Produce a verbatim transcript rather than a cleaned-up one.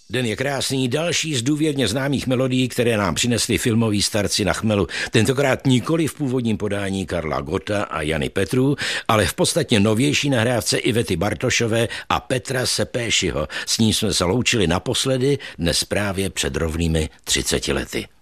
Den je krásný, další z důvěrně známých melodií, které nám přinesli filmoví starci na chmelu. Tentokrát nikoli v původním podání Karla Gotta a Jany Petrů, ale v podstatně novější nahrávce Ivety Bartošové a Petra Sepéšiho. S ní jsme se loučili naposledy, dnes právě před rovnými třiceti lety.